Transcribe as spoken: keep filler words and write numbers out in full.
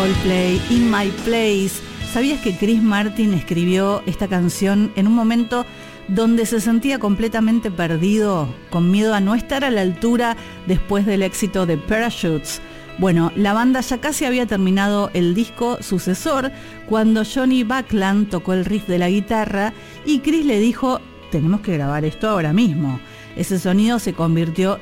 Coldplay, In My Place. ¿Sabías que Chris Martin escribió esta canción en un momento donde se sentía completamente perdido, con miedo a no estar a la altura después del éxito de Parachutes? Bueno, la banda ya casi había terminado el disco sucesor cuando Johnny Buckland tocó el riff de la guitarra y Chris le dijo: tenemos que grabar esto ahora mismo. Ese sonido se convirtió